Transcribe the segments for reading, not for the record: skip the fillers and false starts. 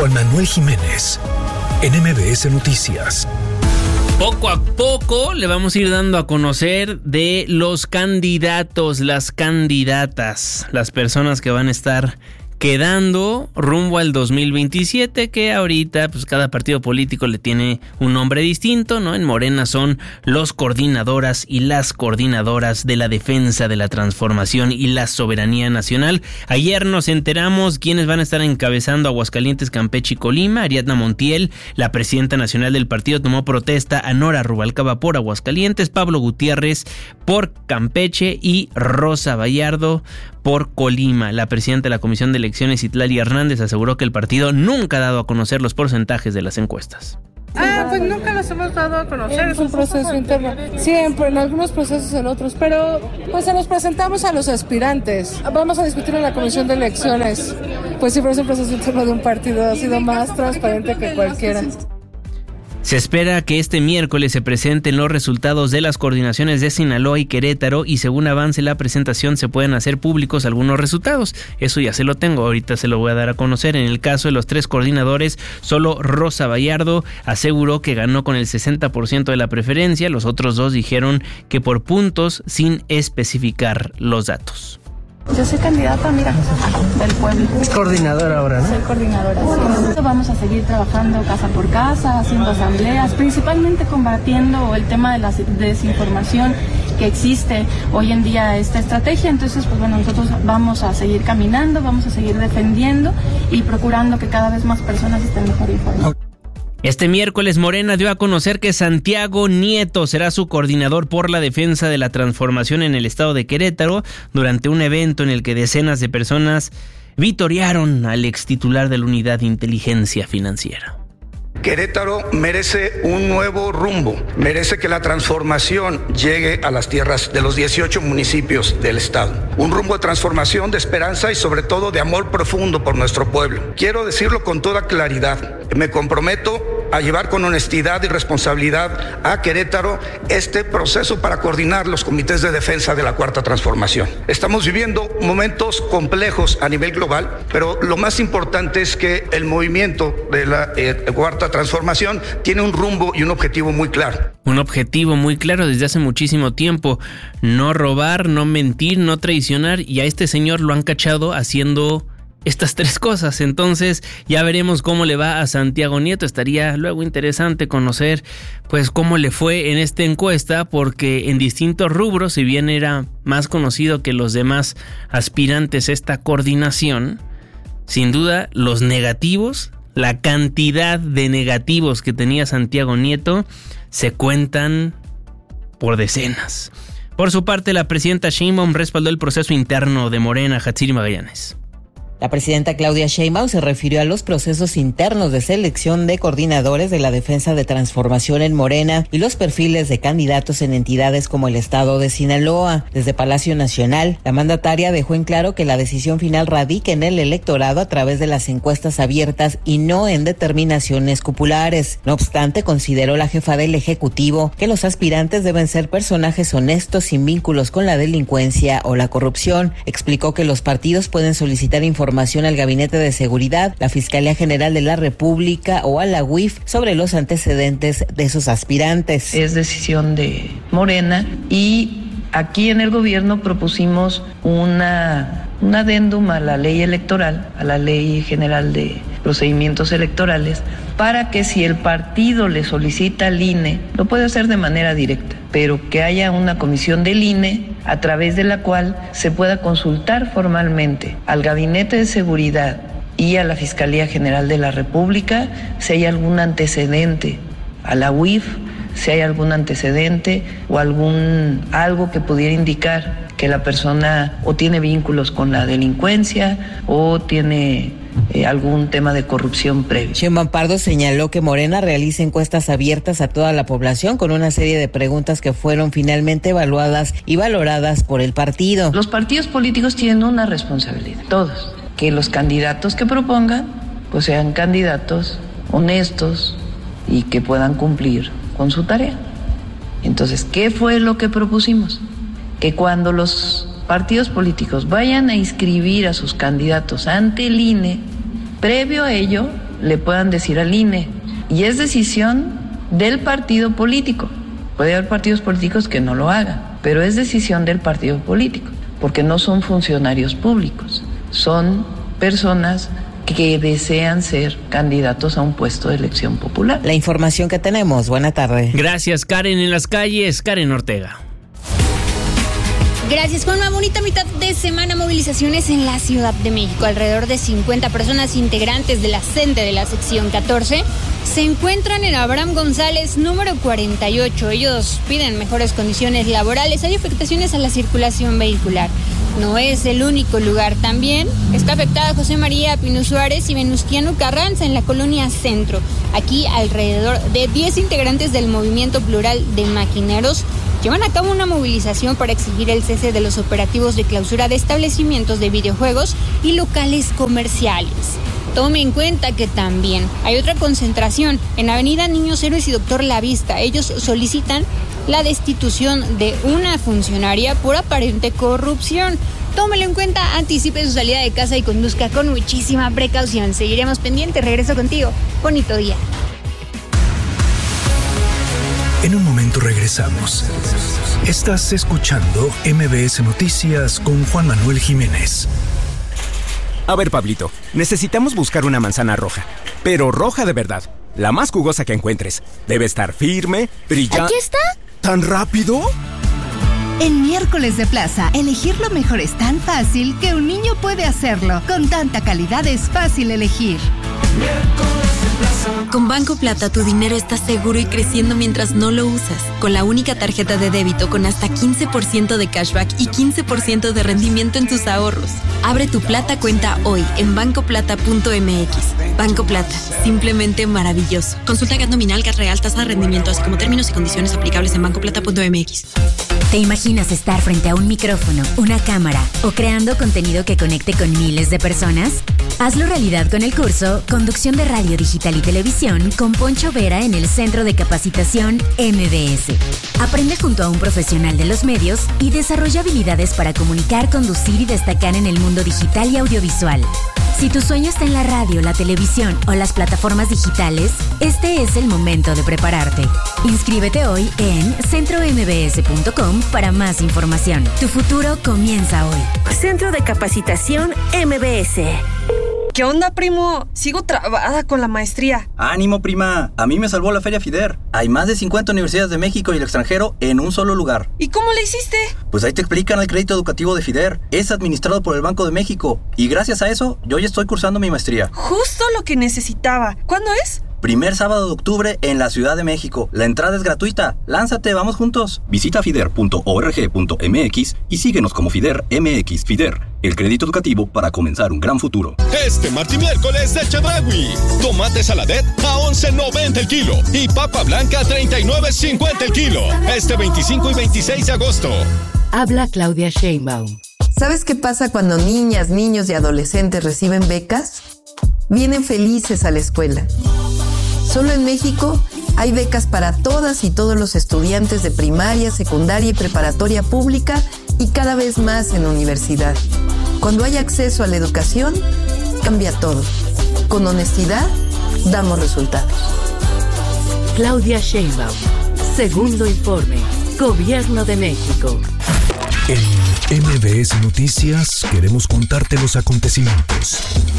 Juan Manuel Jiménez, en MBS Noticias. Poco a poco le vamos a ir dando a conocer de los candidatos, las candidatas, las personas que van a estar quedando rumbo al 2027, que ahorita pues cada partido político le tiene un nombre distinto, ¿no? En Morena son los coordinadoras y las coordinadoras de la defensa de la transformación y la soberanía nacional. Ayer nos enteramos quiénes van a estar encabezando Aguascalientes, Campeche y Colima. Ariadna Montiel, la presidenta nacional del partido, tomó protesta a Nora Rubalcaba por Aguascalientes, Pablo Gutiérrez por Campeche y Rosa Vallardo por Colima. La presidenta de la Comisión de Elecciones, Itlali Hernández, aseguró que el partido nunca ha dado a conocer los porcentajes de las encuestas. Pues nunca los hemos dado a conocer. Es un proceso interno. Siempre, en algunos procesos, en otros. Pero pues se los presentamos a los aspirantes. Vamos a discutir en la Comisión de Elecciones. Pues siempre es un proceso interno de un partido. Ha sido más transparente que cualquiera. Se espera que este miércoles se presenten los resultados de las coordinaciones de Sinaloa y Querétaro y según avance la presentación se pueden hacer públicos algunos resultados. Eso ya se lo tengo, ahorita se lo voy a dar a conocer. En el caso de los tres coordinadores, solo Rosa Vallardo aseguró que ganó con el 60% de la preferencia, los otros dos dijeron que por puntos sin especificar los datos. Yo soy candidata, mira, del pueblo. Es coordinadora ahora, ¿no? Soy coordinadora, sí. Vamos a seguir trabajando casa por casa, haciendo asambleas, principalmente combatiendo el tema de la desinformación que existe hoy en día esta estrategia. Entonces, pues bueno, nosotros vamos a seguir caminando, vamos a seguir defendiendo y procurando que cada vez más personas estén mejor informadas. Este miércoles Morena dio a conocer que Santiago Nieto será su coordinador por la defensa de la transformación en el estado de Querétaro durante un evento en el que decenas de personas vitorearon al extitular de la Unidad de Inteligencia Financiera. Querétaro merece un nuevo rumbo, merece que la transformación llegue a las tierras de los 18 municipios del estado. Un rumbo de transformación, de esperanza y sobre todo de amor profundo por nuestro pueblo. Quiero decirlo con toda claridad, me comprometo a llevar con honestidad y responsabilidad a Querétaro este proceso para coordinar los comités de defensa de la Cuarta Transformación. Estamos viviendo momentos complejos a nivel global, pero lo más importante es que el movimiento de la Cuarta Transformación tiene un rumbo y un objetivo muy claro. Un objetivo muy claro desde hace muchísimo tiempo: no robar, no mentir, no traicionar, y a este señor lo han cachado haciendo estas tres cosas. Entonces ya veremos cómo le va a Santiago Nieto. Estaría luego interesante conocer pues cómo le fue en esta encuesta, porque en distintos rubros, si bien era más conocido que los demás aspirantes esta coordinación, sin duda los negativos, la cantidad de negativos que tenía Santiago Nieto se cuentan por decenas. Por su parte, la presidenta Sheinbaum respaldó el proceso interno de Morena. Hatsiri Magallanes. La presidenta Claudia Sheinbaum se refirió a los procesos internos de selección de coordinadores de la defensa de transformación en Morena y los perfiles de candidatos en entidades como el estado de Sinaloa. Desde Palacio Nacional, la mandataria dejó en claro que la decisión final radica en el electorado a través de las encuestas abiertas y no en determinaciones cupulares. No obstante, consideró la jefa del Ejecutivo que los aspirantes deben ser personajes honestos sin vínculos con la delincuencia o la corrupción. Explicó que los partidos pueden solicitar información al Gabinete de Seguridad, la Fiscalía General de la República o a la UIF sobre los antecedentes de sus aspirantes. Es decisión de Morena y aquí en el gobierno propusimos un adendum a la ley electoral, a la Ley General de Procedimientos Electorales, para que si el partido le solicita al INE, lo puede hacer de manera directa, pero que haya una comisión del INE a través de la cual se pueda consultar formalmente al Gabinete de Seguridad y a la Fiscalía General de la República si hay algún antecedente, a la UIF si hay algún antecedente o algo que pudiera indicar que la persona o tiene vínculos con la delincuencia o tiene algún tema de corrupción previo. Sheinbaum Pardo señaló que Morena realiza encuestas abiertas a toda la población con una serie de preguntas que fueron finalmente evaluadas y valoradas por el partido. Los partidos políticos tienen una responsabilidad, todos, que los candidatos que propongan pues sean candidatos honestos y que puedan cumplir con su tarea. Entonces, ¿qué fue lo que propusimos? Que cuando los partidos políticos vayan a inscribir a sus candidatos ante el INE, previo a ello le puedan decir al INE. Y es decisión del partido político. Puede haber partidos políticos que no lo hagan, pero es decisión del partido político, porque no son funcionarios públicos, son personas que desean ser candidatos a un puesto de elección popular. La información que tenemos. Buena tarde. Gracias, Karen. En las calles, Karen Ortega. Gracias, con una bonita mitad de semana, movilizaciones en la Ciudad de México. Alrededor de 50 personas integrantes de la CENTE de la sección 14 se encuentran en Abraham González, número 48. Ellos piden mejores condiciones laborales. Hay afectaciones a la circulación vehicular. No es el único lugar. También está afectada José María Pino Suárez y Venustiano Carranza en la colonia Centro. Aquí alrededor de 10 integrantes del Movimiento Plural de Maquineros llevan a cabo una movilización para exigir el cese de los operativos de clausura de establecimientos de videojuegos y locales comerciales. Tome en cuenta que también hay otra concentración en Avenida Niños Héroes y Doctor Lavista. Ellos solicitan la destitución de una funcionaria por aparente corrupción. Tómelo en cuenta, anticipe su salida de casa y conduzca con muchísima precaución. Seguiremos pendientes. Regreso contigo. Bonito día. En un momento regresamos. Estás escuchando MBS Noticias con Juan Manuel Jiménez. A ver, Pablito, necesitamos buscar una manzana roja, pero roja de verdad, la más jugosa que encuentres. Debe estar firme, brillante. ¿Aquí está? ¿Tan rápido? En Miércoles de Plaza, elegir lo mejor es tan fácil que un niño puede hacerlo. Con tanta calidad es fácil elegir. Con Banco Plata tu dinero está seguro y creciendo mientras no lo usas. Con la única tarjeta de débito con hasta 15% de cashback y 15% de rendimiento en tus ahorros. Abre tu Plata cuenta hoy en bancoplata.mx. Banco Plata, simplemente maravilloso. Consulta GAT nominal, GAT real, tasa de rendimiento, así como términos y condiciones aplicables en bancoplata.mx. ¿Te imaginas estar frente a un micrófono, una cámara o creando contenido que conecte con miles de personas? Hazlo realidad con el curso Conducción de Radio Digital y Televisión con Poncho Vera en el Centro de Capacitación MBS. Aprende junto a un profesional de los medios y desarrolla habilidades para comunicar, conducir y destacar en el mundo digital y audiovisual. Si tu sueño está en la radio, la televisión o las plataformas digitales, este es el momento de prepararte. Inscríbete hoy en centrombs.com para más información. Tu futuro comienza hoy. Centro de Capacitación MBS. ¿Qué onda, primo? Sigo trabada con la maestría. ¡Ánimo, prima! A mí me salvó la Feria FIDER. Hay más de 50 universidades de México y el extranjero en un solo lugar. ¿Y cómo le hiciste? Pues ahí te explican el crédito educativo de FIDER. Es administrado por el Banco de México. Y gracias a eso, yo ya estoy cursando mi maestría. Justo lo que necesitaba. ¿Cuándo es? Primer sábado de octubre en la Ciudad de México. La entrada es gratuita. ¡Lánzate, vamos juntos! Visita fider.org.mx y síguenos como FIDER MX. FIDER, el crédito educativo para comenzar un gran futuro. Este martes y miércoles de Chedraui. Tomate saladet a $11.90 el kilo y papa blanca a $39.50 el kilo. Este 25 y 26 de agosto. Habla Claudia Sheinbaum. ¿Sabes qué pasa cuando niñas, niños y adolescentes reciben becas? Vienen felices a la escuela. Solo en México hay becas para todas y todos los estudiantes de primaria, secundaria y preparatoria pública y cada vez más en universidad. Cuando hay acceso a la educación, cambia todo. Con honestidad, damos resultados. Claudia Sheinbaum. Segundo informe. Gobierno de México. En MBS Noticias queremos contarte los acontecimientos.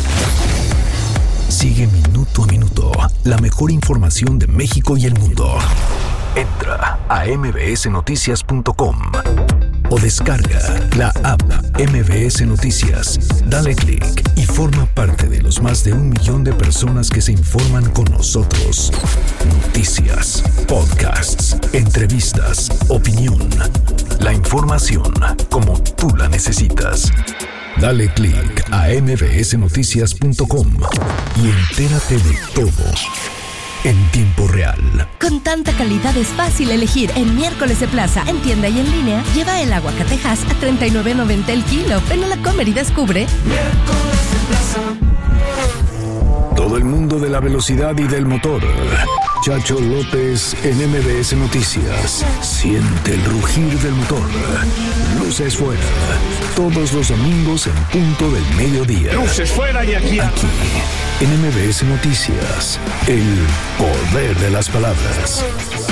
Sigue minuto a minuto la mejor información de México y el mundo. Entra a mbsnoticias.com o descarga la app MBS Noticias. Dale clic y forma parte de los más de 1 millón de personas que se informan con nosotros. Noticias, podcasts, entrevistas, opinión. La información como tú la necesitas. Dale clic a mbsnoticias.com y entérate de todo en tiempo real. Con tanta calidad es fácil elegir. En Miércoles de Plaza, en tienda y en línea, lleva el aguacatejas a $39.90 el kilo. Ven a la Comer y descubre. Miércoles de Plaza. Todo el mundo de la velocidad y del motor. Chacho López en MBS Noticias. Siente el rugir del motor. Luces fuera. Todos los domingos en punto del mediodía. Luces fuera y aquí En MBS Noticias, el poder de las palabras.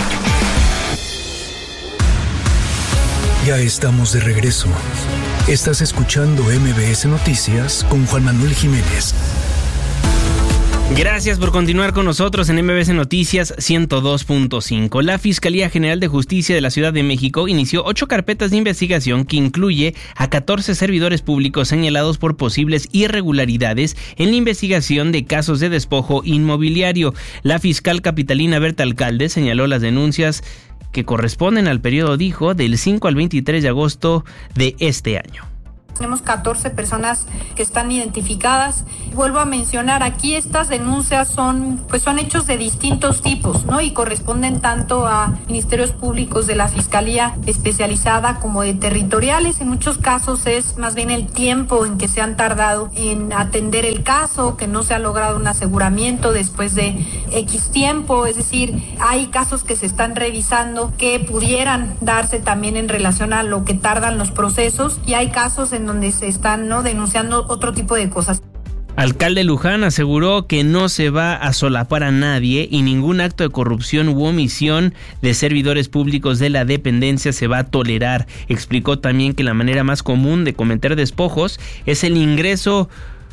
Ya estamos de regreso. Estás escuchando MBS Noticias con Juan Manuel Jiménez. Gracias por continuar con nosotros en MBS Noticias 102.5. La Fiscalía General de Justicia de la Ciudad de México inició 8 carpetas de investigación que incluye a 14 servidores públicos señalados por posibles irregularidades en la investigación de casos de despojo inmobiliario. La fiscal capitalina Berta Alcalde señaló las denuncias que corresponden al periodo, dijo, del 5 al 23 de agosto de este año. Tenemos 14 personas que están identificadas. Vuelvo a mencionar, aquí estas denuncias son hechos de distintos tipos, ¿no? Y corresponden tanto a ministerios públicos de la Fiscalía Especializada como de territoriales. En muchos casos es más bien el tiempo en que se han tardado en atender el caso, que no se ha logrado un aseguramiento después de X tiempo. Es decir, hay casos que se están revisando que pudieran darse también en relación a lo que tardan los procesos, y hay casos en donde se están denunciando otro tipo de cosas. Alcalde Luján aseguró que no se va a solapar a nadie y ningún acto de corrupción u omisión de servidores públicos de la dependencia se va a tolerar. Explicó también que la manera más común de cometer despojos es el ingreso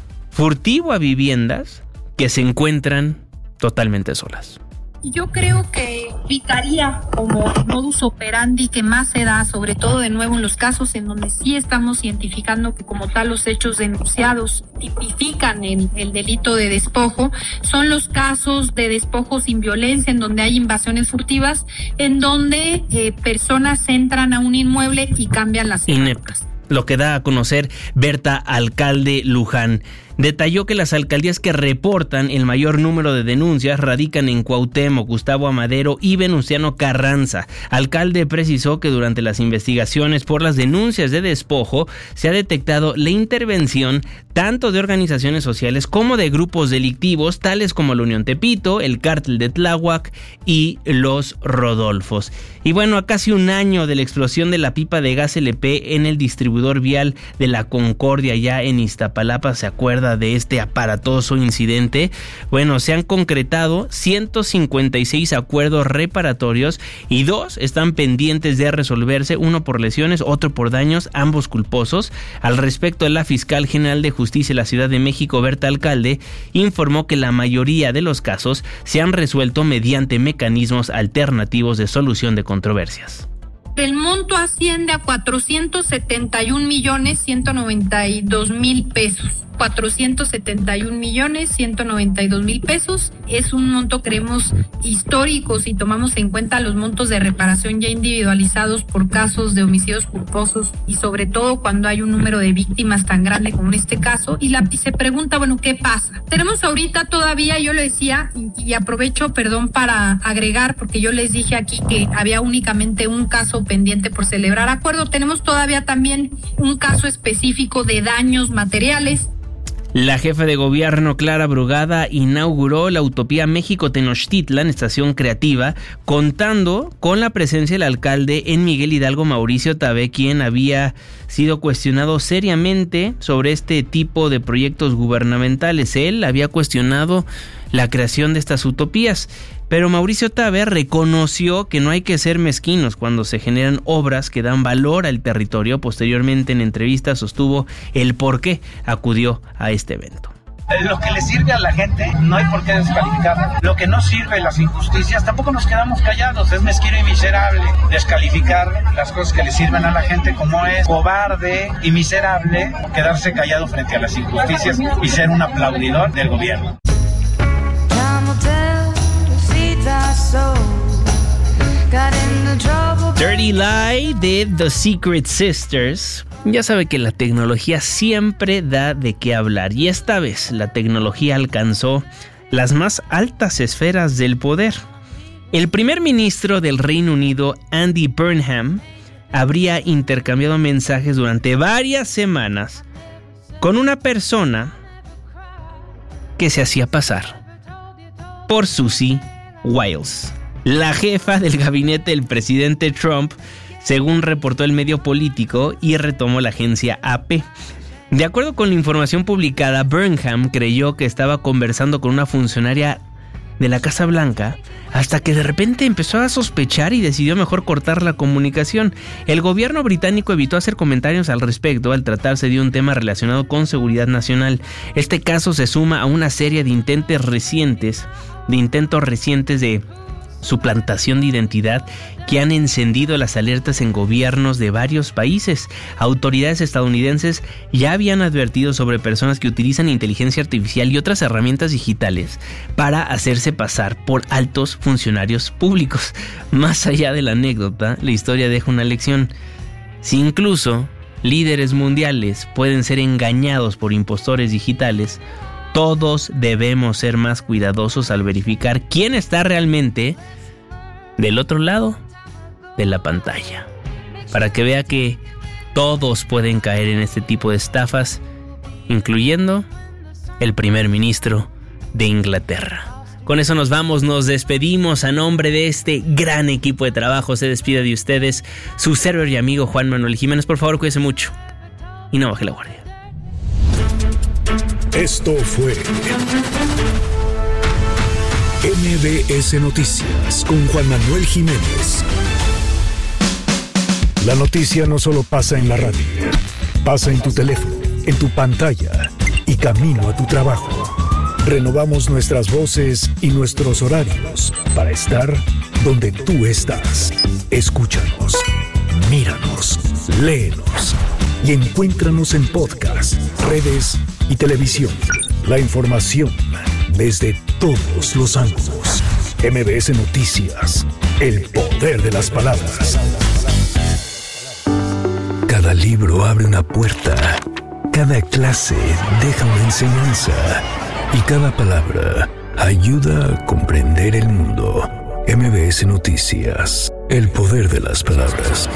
furtivo a viviendas que se encuentran totalmente solas. Yo creo que evitaría como modus operandi que más se da, sobre todo de nuevo en los casos en donde sí estamos identificando que como tal los hechos denunciados tipifican el delito de despojo, son los casos de despojo sin violencia, en donde hay invasiones furtivas, en donde personas entran a un inmueble y cambian las cerraduras. Lo que da a conocer Berta Alcalde Luján. Detalló que las alcaldías que reportan el mayor número de denuncias radican en Cuauhtémoc, Gustavo Amadero y Venustiano Carranza. Alcalde precisó que durante las investigaciones por las denuncias de despojo se ha detectado la intervención tanto de organizaciones sociales como de grupos delictivos tales como la Unión Tepito, el Cártel de Tláhuac y los Rodolfos. Y bueno, a casi un año de la explosión de la pipa de gas LP en el distribuidor vial de la Concordia ya en Iztapalapa, ¿se acuerda de este aparatoso incidente? Bueno, se han concretado 156 acuerdos reparatorios y 2 están pendientes de resolverse, uno por lesiones, otro por daños, ambos culposos. Al respecto, la fiscal general de justicia de la Ciudad de México, Berta Alcalde, informó que la mayoría de los casos se han resuelto mediante mecanismos alternativos de solución de controversias. El monto asciende a 471,192,000 pesos. 471,192,000 pesos. Es un monto, creemos, histórico si tomamos en cuenta los montos de reparación ya individualizados por casos de homicidios culposos y sobre todo cuando hay un número de víctimas tan grande como en este caso. Y se pregunta, bueno, ¿qué pasa? Tenemos ahorita todavía, yo lo decía, y aprovecho, para agregar, porque yo les dije aquí que había únicamente un caso pendiente por celebrar acuerdo. Tenemos todavía también un caso específico de daños materiales. La jefa de gobierno Clara Brugada inauguró la Utopía México-Tenochtitlan, estación creativa, contando con la presencia del alcalde en Miguel Hidalgo, Mauricio Tabe, quien había sido cuestionado seriamente sobre este tipo de proyectos gubernamentales. Él había cuestionado la creación de estas utopías, pero Mauricio Tabe reconoció que no hay que ser mezquinos cuando se generan obras que dan valor al territorio. Posteriormente, en entrevista, sostuvo el por qué acudió a este evento. Lo que le sirve a la gente no hay por qué descalificarlo. Lo que no sirve, las injusticias, tampoco nos quedamos callados. Es mezquino y miserable descalificar las cosas que le sirven a la gente, como es cobarde y miserable quedarse callado frente a las injusticias y ser un aplaudidor del gobierno. Dirty Lie de The Secret Sisters. Ya sabe que la tecnología siempre da de qué hablar, y esta vez la tecnología alcanzó las más altas esferas del poder. El primer ministro del Reino Unido, Andy Burnham, habría intercambiado mensajes durante varias semanas con una persona que se hacía pasar por Susie Wiles, la jefa del gabinete del presidente Trump, según reportó el medio político y retomó la agencia AP. De acuerdo con la información publicada, Burnham creyó que estaba conversando con una funcionaria de la Casa Blanca hasta que de repente empezó a sospechar y decidió mejor cortar la comunicación. El gobierno británico evitó hacer comentarios al respecto al tratarse de un tema relacionado con seguridad nacional. Este caso se suma a una serie de intentos recientes de suplantación de identidad que han encendido las alertas en gobiernos de varios países. Autoridades estadounidenses ya habían advertido sobre personas que utilizan inteligencia artificial y otras herramientas digitales para hacerse pasar por altos funcionarios públicos. Más allá de la anécdota, la historia deja una lección. Si incluso líderes mundiales pueden ser engañados por impostores digitales, todos debemos ser más cuidadosos al verificar quién está realmente del otro lado de la pantalla, para que vea que todos pueden caer en este tipo de estafas, incluyendo el primer ministro de Inglaterra. Con eso nos vamos, nos despedimos. A nombre de este gran equipo de trabajo se despide de ustedes su servidor y amigo Juan Manuel Jiménez. Por favor, cuídese mucho y no baje la guardia. Esto fue MBS Noticias con Juan Manuel Jiménez. La noticia no solo pasa en la radio, pasa en tu teléfono, en tu pantalla y camino a tu trabajo. Renovamos nuestras voces y nuestros horarios para estar donde tú estás. Escúchanos, míranos, léenos y encuéntranos en podcast, redes y televisión. La información desde todos los ángulos. MBS Noticias, el poder de las palabras. Cada libro abre una puerta, cada clase deja una enseñanza y cada palabra ayuda a comprender el mundo. MBS Noticias, el poder de las palabras.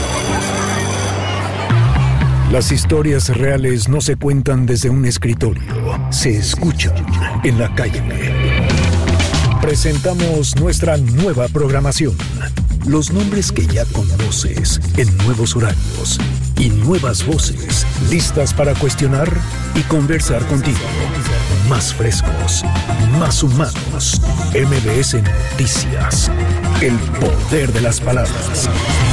Las historias reales no se cuentan desde un escritorio, se escuchan en la calle. Presentamos nuestra nueva programación. Los nombres que ya conoces en nuevos horarios y nuevas voces listas para cuestionar y conversar contigo. Más frescos, más humanos. MBS Noticias, el poder de las palabras.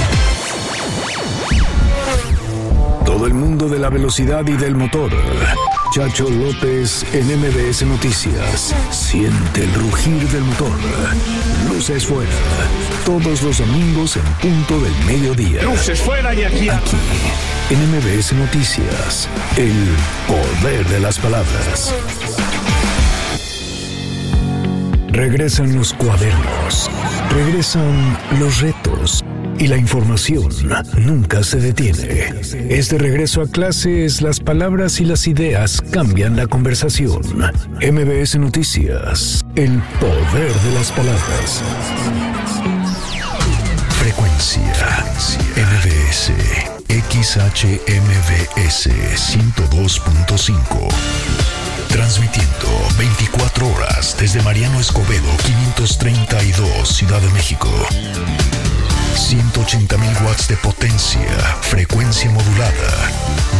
Todo el mundo de la velocidad y del motor. Chacho López en MBS Noticias. Siente el rugir del motor. Luces fuera. Todos los domingos en punto del mediodía. Luces fuera y aquí. Aquí, en MBS Noticias. El poder de las palabras. Regresan los cuadernos. Regresan los retos. Y la información nunca se detiene. Es de regreso a clases, las palabras y las ideas cambian la conversación. MBS Noticias, el poder de las palabras. Frecuencia MBS XHMBS 102.5. Transmitiendo 24 horas desde Mariano Escobedo 532, Ciudad de México. 180,000 watts de potencia, frecuencia modulada.